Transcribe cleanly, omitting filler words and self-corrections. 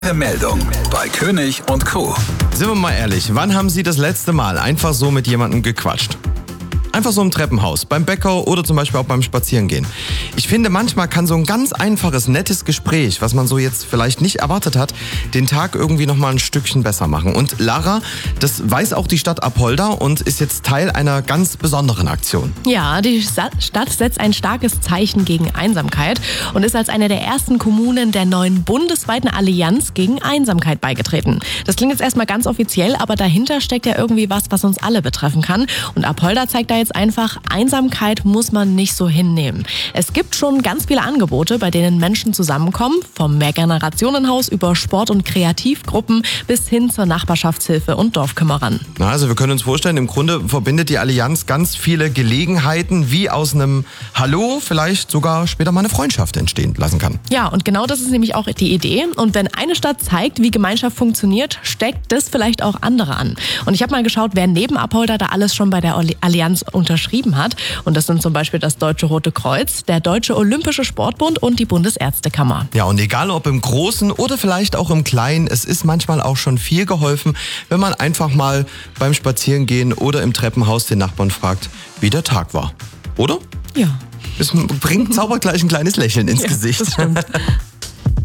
Meldung bei König und Co. Sind wir mal ehrlich, wann haben Sie das letzte Mal einfach so mit jemandem gequatscht? Einfach so im Treppenhaus, beim Bäcker oder zum Beispiel auch beim Spazierengehen. Ich finde, manchmal kann so ein ganz einfaches, nettes Gespräch, was man so jetzt vielleicht nicht erwartet hat, den Tag irgendwie nochmal ein Stückchen besser machen. Und Lara, das weiß auch die Stadt Apolda und ist jetzt Teil einer ganz besonderen Aktion. Ja, die Stadt setzt ein starkes Zeichen gegen Einsamkeit und ist als eine der ersten Kommunen der neuen bundesweiten Allianz gegen Einsamkeit beigetreten. Das klingt jetzt erstmal ganz offiziell, aber dahinter steckt ja irgendwie was uns alle betreffen kann. Und Apolda zeigt da jetzt einfach, Einsamkeit muss man nicht so hinnehmen. Es gibt schon ganz viele Angebote, bei denen Menschen zusammenkommen, vom Mehrgenerationenhaus über Sport- und Kreativgruppen bis hin zur Nachbarschaftshilfe und Dorfkümmerern. Also wir können uns vorstellen, im Grunde verbindet die Allianz ganz viele Gelegenheiten, wie aus einem Hallo vielleicht sogar später mal eine Freundschaft entstehen lassen kann. Ja, und genau das ist nämlich auch die Idee. Und wenn eine Stadt zeigt, wie Gemeinschaft funktioniert, steckt das vielleicht auch andere an. Und ich habe mal geschaut, wer neben Apolda da alles schon bei der Allianz unterschrieben hat. Und das sind zum Beispiel das Deutsche Rote Kreuz, der Deutsche Olympische Sportbund und die Bundesärztekammer. Ja, und egal ob im Großen oder vielleicht auch im Kleinen, es ist manchmal auch schon viel geholfen, wenn man einfach mal beim Spazierengehen oder im Treppenhaus den Nachbarn fragt, wie der Tag war. Oder? Ja. Es zaubert gleich ein kleines Lächeln ins Gesicht. Das stimmt.